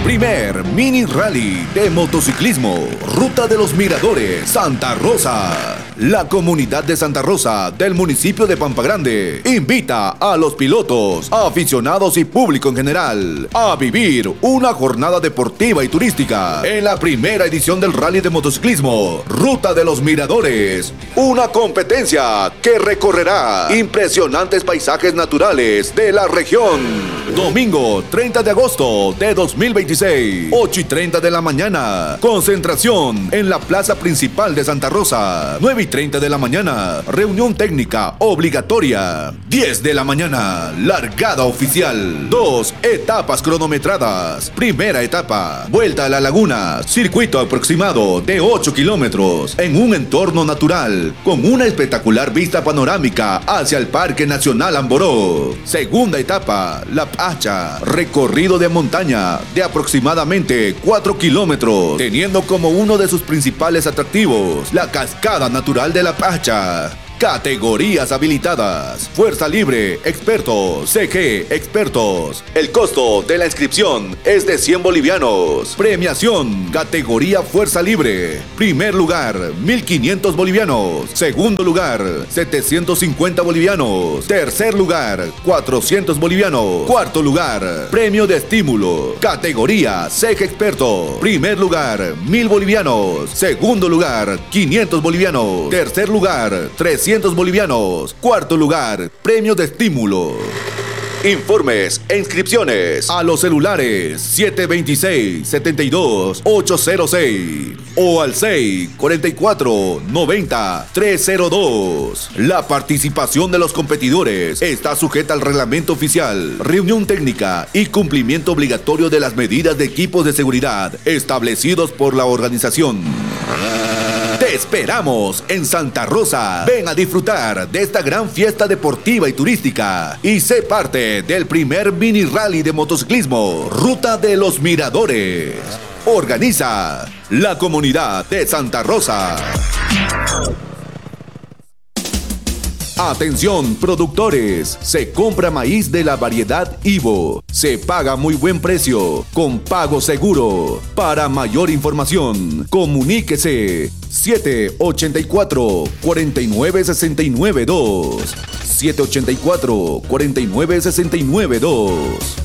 Primer mini rally de motociclismo, Ruta de los Miradores, Santa Rosa. La comunidad de Santa Rosa del municipio de Pampa Grande invita a los pilotos, aficionados y público en general a vivir una jornada deportiva y turística en la primera edición del rally de motociclismo, Ruta de los Miradores. Una competencia que recorrerá impresionantes paisajes naturales de la región. Domingo 30 de agosto de 2026, 8:30 de la mañana. Concentración en la plaza principal de Santa Rosa. 9:30 de la mañana, reunión técnica obligatoria. 10 de la mañana, largada oficial. 2 etapas cronometradas. Primera etapa, vuelta a la laguna, circuito aproximado de 8 kilómetros en un entorno natural con una espectacular vista panorámica hacia el Parque Nacional Amboró. Segunda etapa, La Pacha, recorrido de montaña de aproximadamente 4 kilómetros, teniendo como uno de sus principales atractivos la cascada natural de La Pacha. Categorías habilitadas: Fuerza Libre, Expertos, CG, Expertos. El costo de la inscripción es de 100 bolivianos. Premiación: categoría Fuerza Libre. Primer lugar, 1.500 bolivianos. Segundo lugar, 750 bolivianos. Tercer lugar, 400 bolivianos. Cuarto lugar, premio de estímulo. Categoría CG Experto. Primer lugar, 1.000 bolivianos. Segundo lugar, 500 bolivianos. Tercer lugar, 300 bolivianos. Cuarto lugar, premio de estímulo. Informes e inscripciones a los celulares 726-72-806 o al 644-90-302. La participación de los competidores está sujeta al reglamento oficial, reunión técnica y cumplimiento obligatorio de las medidas de equipos de seguridad establecidos por la organización. Te esperamos en Santa Rosa. Ven a disfrutar de esta gran fiesta deportiva y turística y sé parte del primer mini rally de motociclismo, Ruta de los Miradores. Organiza la comunidad de Santa Rosa. Atención productores, se compra maíz de la variedad Ivo, se paga muy buen precio, con pago seguro. Para mayor información, comuníquese 784-49692, 784-49692.